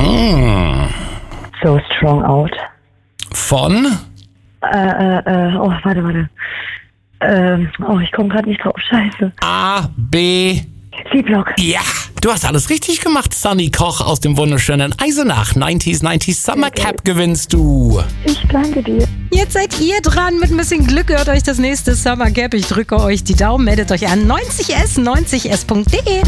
So Strong Out. Von? Warte. Ich komme gerade nicht drauf. Scheiße. A, B. C-Block. Ja, du hast alles richtig gemacht, Sunny Koch aus dem wunderschönen Eisenach. 90s Summer Cap gewinnst du. Ich danke dir. Jetzt seid ihr dran. Mit ein bisschen Glück hört euch das nächste Summer Cap. Ich drücke euch die Daumen. Meldet euch an 90s90s.de.